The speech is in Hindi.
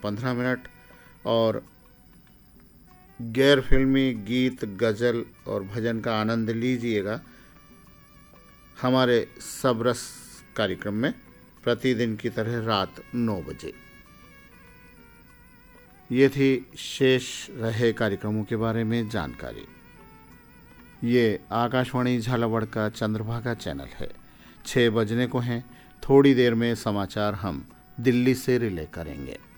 15 और गैर फिल्मी गीत, गज़ल और भजन का आनंद लीजिएगा हमारे सबरस कार्यक्रम में प्रतिदिन की तरह रात 9 बजे। ये थी शेष रहे कार्यक्रमों के बारे में जानकारी। ये आकाशवाणी झालावाड़ का चंद्रभागा चैनल है। 6 बजने को हैं। थोड़ी देर में समाचार हम दिल्ली से रिले करेंगे।